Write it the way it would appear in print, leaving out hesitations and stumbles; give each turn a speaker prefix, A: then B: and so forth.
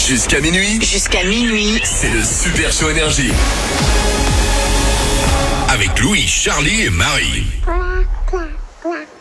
A: Jusqu'à minuit.
B: Jusqu'à minuit.
A: C'est le Super Show Énergie. Avec Louis, Charlie et Marie.